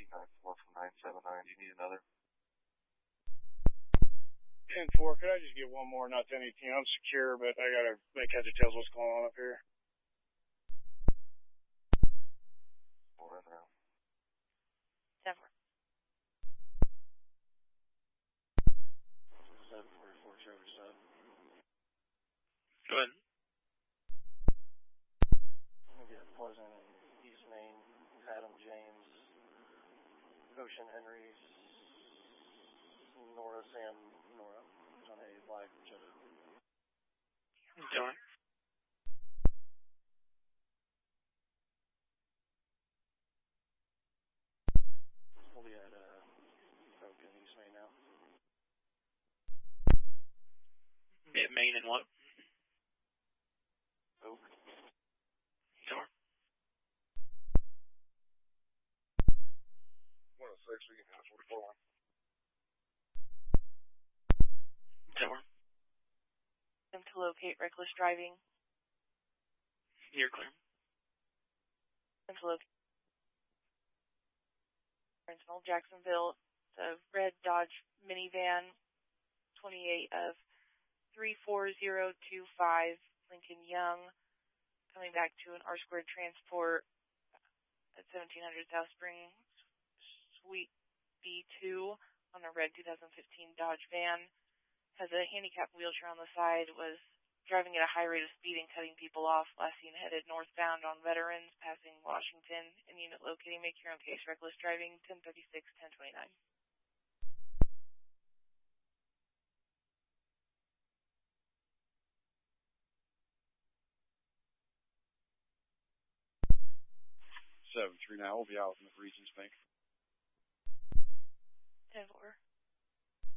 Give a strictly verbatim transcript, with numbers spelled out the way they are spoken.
eight nine four from nine seven nine. Do you need another? ten four, could I just get one more, not ten eighteen? I'm secure, but I gotta make heads or tails what's going on up here. Four in now. ten four. seven forty-four, Trevor sub. Go ahead. I'm gonna get Pleasant, East Main, Adam James, Ocean Henry, Nora Sam, Nora, on a live cheddar. Go ahead. We'll be at uh, Oak and East Main now. Yeah, Main and what? Oak. Tower. one oh six, we can have forty-four one. Tower. Them to locate reckless driving. You're clear. Them to locate Original Jacksonville, the red Dodge minivan, twenty-eight of three four zero two five, Lincoln Young, coming back to an R squared transport at seventeen hundred South Spring, Suite B two on a red two thousand fifteen Dodge van, has a handicapped wheelchair on the side, was driving at a high rate of speed and cutting people off, last seen headed northbound on Veterans, passing Washington, and unit locating, make your own case, reckless driving, ten thirty-six, ten twenty-nine. seven three now, we'll be out in the Regions Bank.